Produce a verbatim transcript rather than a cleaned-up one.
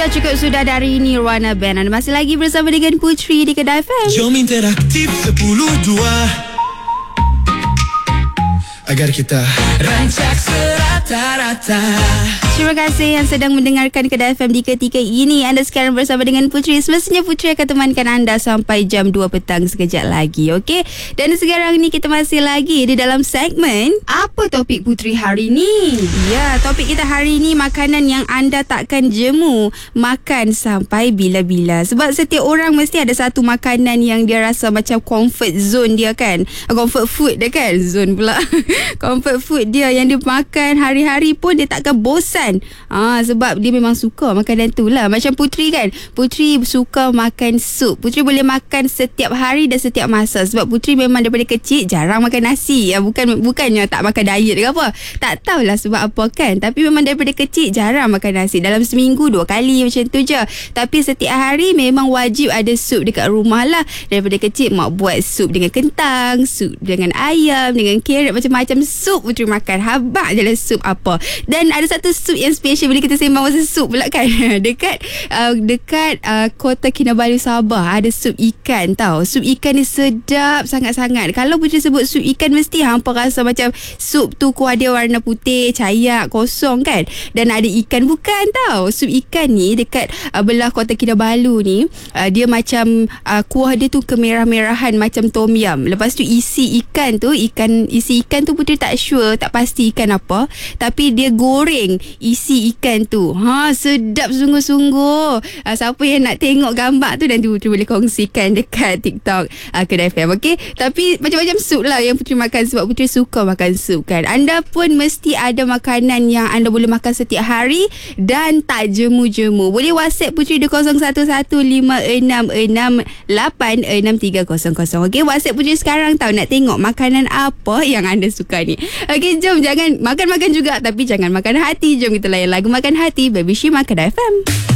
cukup sudah dari Nirwana Band. Anda masih lagi bersama dengan Putri di Kedah F M. Jom interaktif sepuluh dua agar kita rancak serata-rata. Terima kasih yang sedang mendengarkan Kedah F M di ketika ini. Anda sekarang bersama dengan Putri. Semestinya Putri akan temankan anda sampai jam dua petang sekejap lagi, okey? Dan sekarang ni kita masih lagi di dalam segmen Apa Topik Putri hari ni? Ya, topik kita hari ni makanan yang anda takkan jemu makan sampai bila-bila. Sebab setiap orang mesti ada satu makanan yang dia rasa macam comfort zone dia kan. Comfort food dia kan. Zone pula. Comfort food dia yang dia makan hari-hari pun dia takkan bosan. Ah, sebab dia memang suka makanan tu lah. Macam Putri kan, Putri suka makan sup. Putri boleh makan setiap hari dan setiap masa. Sebab Putri memang daripada kecil jarang makan nasi. ah, Bukan Bukannya tak makan diet ke apa, tak tahulah sebab apa kan. Tapi memang daripada kecil jarang makan nasi. Dalam seminggu dua kali macam tu je. Tapi setiap hari memang wajib ada sup dekat rumah lah. Daripada kecil mak buat sup dengan kentang, sup dengan ayam, dengan carrot, macam-macam sup Putri makan. Habaq je lah sup apa. Dan ada satu sup yang special bila kita sembang pasal sup pula kan. Dekat uh, dekat uh, Kota Kinabalu Sabah ada sup ikan tau. Sup ikan ni sedap sangat-sangat. Kalau Putri sebut sup ikan mesti hampa rasa macam sup tu kuah dia warna putih, cayak, kosong kan. Dan ada ikan, bukan tau. Sup ikan ni dekat uh, belah Kota Kinabalu ni uh, dia macam uh, kuah dia tu kemerah-merahan macam tom yum. Lepas tu isi ikan tu, ikan isi ikan tu Putri tak sure, tak pasti ikan apa. Tapi dia goreng isi ikan tu. Ha, sedap sungguh-sungguh. Uh, siapa yang nak tengok gambar tu nanti Putri boleh kongsikan dekat TikTok uh, Kedah F M. Okey, tapi macam-macam sup lah yang Putri makan sebab Putri suka makan sup kan. Anda pun mesti ada makanan yang anda boleh makan setiap hari dan tak jemu-jemu. Boleh WhatsApp Putri di kosong satu satu lima enam enam lapan enam tiga kosong kosong. Okey, WhatsApp Putri sekarang tahu nak tengok makanan apa yang anda suka ni. Okey, jom jangan makan-makan juga tapi jangan makan hati. Jom kita layan lagu Makan Hati Baby Shima Kedah F M.